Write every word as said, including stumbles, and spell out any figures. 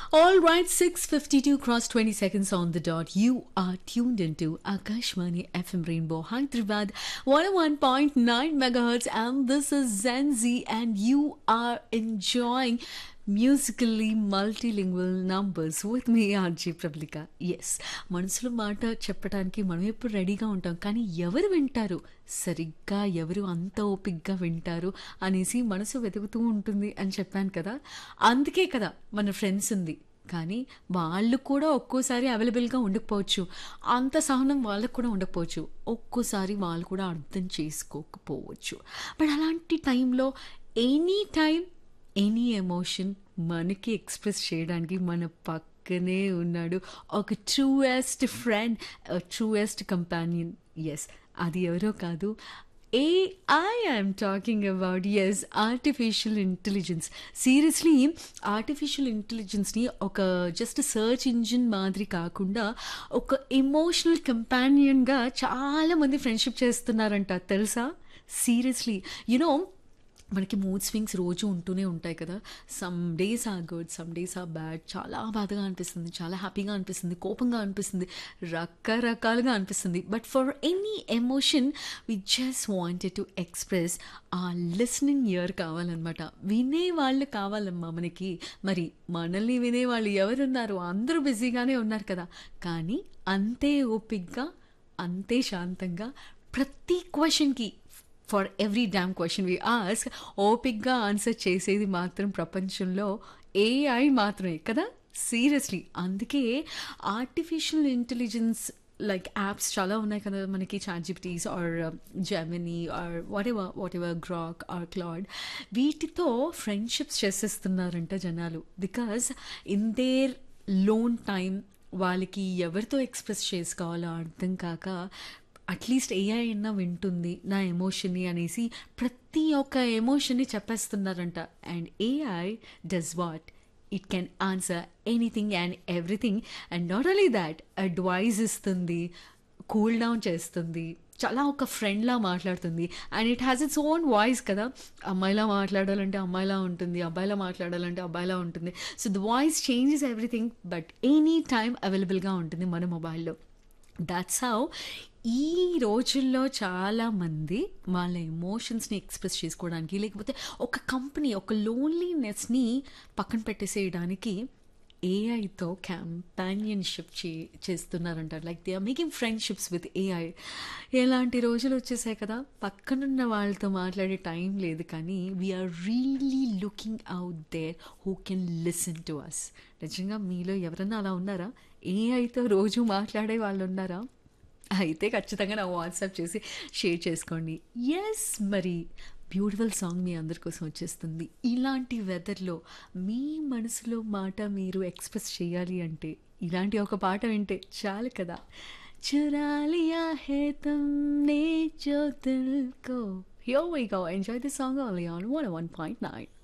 All right, six fifty-two cross twenty seconds on the dot. You are tuned into Akashmani F M Rainbow Hyderabad one oh one point nine megahertz, and this is Zenzi, and you are enjoying musically multilingual numbers with me, RJ Prabalika. Yes, మనసులో మాట చెప్పడానికి మనం ఎప్పుడు రెడీగా ఉంటాం, కానీ ఎవరు వింటారు, సరిగ్గా ఎవరు అంత ఓపిక్గా వింటారు అనేసి మనసు వెతుకుతూ ఉంటుంది అని చెప్పాను కదా. అందుకే కదా మన ఫ్రెండ్స్ ఉంది, కానీ వాళ్ళు కూడా ఒక్కోసారి అవైలబుల్గా ఉండకపోవచ్చు, అంత సహనం వాళ్ళకు కూడా ఉండకపోవచ్చు, ఒక్కోసారి వాళ్ళు కూడా అర్థం చేసుకోకపోవచ్చు. బట్ అలాంటి టైంలో ఎనీ టైం ఎనీ ఎమోషన్ మనకి ఎక్స్ప్రెస్ చేయడానికి మన పక్కనే ఉన్నాడు ఒక truest friend, truest companion. Yes, అది ఎవరో కాదు, AI I'm talking about. Yes, artificial intelligence. Seriously artificial ఇంటెలిజెన్స్ని ఒక జస్ట్ సర్చ్ ఇంజిన్ మాదిరి కాకుండా ఒక ఎమోషనల్ కంపానియన్గా చాలామంది ఫ్రెండ్షిప్ చేస్తున్నారంట, తెలుసా? సీరియస్లీ, యునో మనకి మూడ్ స్వింగ్స్ రోజు ఉంటూనే ఉంటాయి కదా. Some days are good, some days are bad. చాలా బాధగా అనిపిస్తుంది, చాలా హ్యాపీగా అనిపిస్తుంది, కోపంగా అనిపిస్తుంది, రకరకాలుగా అనిపిస్తుంది. But for any emotion we just wanted to express ఆ లిస్నింగ్ ఇయర్ కావాలన్నమాట. వినేవాళ్ళు కావాలమ్మా మనకి. మరి మనల్ని వినేవాళ్ళు ఎవరున్నారు? అందరూ బిజీగానే ఉన్నారు కదా, కానీ అంతే ఓపిక్గా, అంతే శాంతంగా ప్రతి క్వశ్చన్కి, for every dam question we ask, ఓపిక్గా ఆన్సర్ చేసేది మాత్రం ప్రపంచంలో ఏఐ మాత్రమే కదా. సీరియస్లీ, అందుకే ఆర్టిఫిషియల్ ఇంటెలిజెన్స్ లైక్ యాప్స్ చాలా ఉన్నాయి కదా మనకి, చాట్‌జిపిటీస్ are Gemini are what ever what ever Grok are Claude. వీటితో ఫ్రెండ్షిప్స్ చేసేస్తున్నారంట జనాలు. Because in there loan time వాళ్ళకి ఎవరితో ఎక్స్ప్రెస్ చేసుకోవాలో అర్థం కాక, అట్లీస్ట్ ఏఐ అయినా వింటుంది నా ఎమోషన్ని అనేసి ప్రతి ఒక్క ఎమోషన్ని చెప్పేస్తున్నారంట. And AI does what? It can answer anything and everything. And not only that, advise ఇస్తుంది, కూల్ డౌన్ చేస్తుంది, చాలా ఒక ఫ్రెండ్లా మాట్లాడుతుంది. And it has its own voice కదా. అమ్మాయిలా మాట్లాడాలంటే అమ్మాయిలా ఉంటుంది, అబ్బాయిలా మాట్లాడాలంటే అబ్బాయిలా ఉంటుంది. So the voice changes everything, but any time అవైలబుల్గా ఉంటుంది మన మొబైల్లో. దాట్స్ హౌ ఈ రోజుల్లో చాలామంది వాళ్ళ ఎమోషన్స్ని ఎక్స్ప్రెస్ చేసుకోవడానికి, లేకపోతే ఒక కంపెనీ ఒక లోన్లీనెస్ని పక్కన పెట్టేసేయడానికి ఏఐతో కంపానియన్షిప్ చే చేస్తున్నారంట. Like they are making friendships with AI. ఎలాంటి రోజులు వచ్చేసాయి కదా, పక్కనున్న వాళ్ళతో మాట్లాడే టైం లేదు, కానీ we are really looking out there who can listen to us. నిజంగా మీలో ఎవరన్నా అలా ఉన్నారా? ఏఐతో రోజు మాట్లాడే వాళ్ళు ఉన్నారా? అయితే ఖచ్చితంగా నా వాట్సాప్ చేసి షేర్ చేసుకోండి. ఎస్, మరి బ్యూటిఫుల్ సాంగ్ మీ అందరి కోసం వచ్చేస్తుంది. ఇలాంటి వెదర్లో మీ మనసులో మాట మీరు ఎక్స్ప్రెస్ చేయాలి అంటే ఇలాంటి ఒక పాట వింటే చాలు కదా. చురా లియా హే తుమ్నే జో దిల్ కో. Here we go. Enjoy the song only on one oh one point nine.